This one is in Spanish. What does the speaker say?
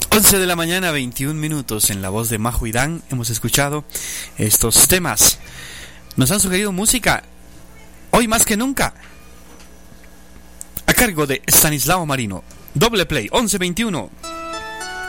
11 de la mañana, 21 minutos. En la voz de Majo y Dan hemos escuchado estos temas. Nos han sugerido música hoy más que nunca, a cargo de Stanislao Marino. Doble play, 11:21.